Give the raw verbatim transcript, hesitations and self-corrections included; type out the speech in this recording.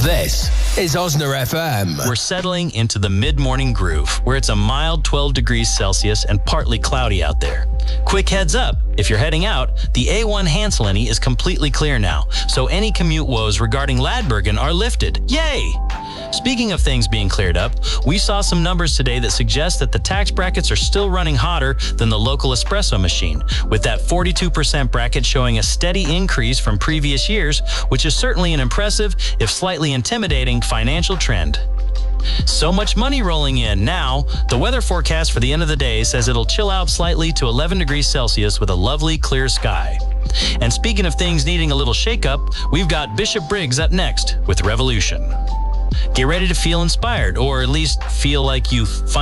This is Osner F M. We're settling into the mid-morning groove, where it's a mild twelve degrees Celsius and partly cloudy out there. Quick heads up, if you're heading out, the A one Hanselenny is completely clear now, so any commute woes regarding Ladbergen are lifted. Yay! Speaking of things being cleared up, we saw some numbers today that suggest that the tax brackets are still running hotter than the local espresso machine, with that forty-two percent bracket showing a steady increase from previous years, which is certainly an impressive, if slightly intimidating, financial trend. So much money rolling in. Now, the weather forecast for the end of the day says it'll chill out slightly to eleven degrees Celsius with a lovely clear sky. And speaking of things needing a little shakeup, we've got Bishop Briggs up next with Revolution. Get ready to feel inspired, or at least feel like you